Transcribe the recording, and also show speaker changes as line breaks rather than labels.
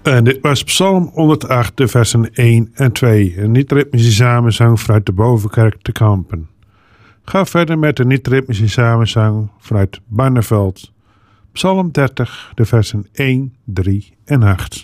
En dit was Psalm 108, de versen 1 en 2. Een niet-ritmische samenzang vanuit de Bovenkerk te Kampen. Ga verder met de niet-ritmische samenzang vanuit Barneveld. Psalm 30, de versen 1, 3 en 8.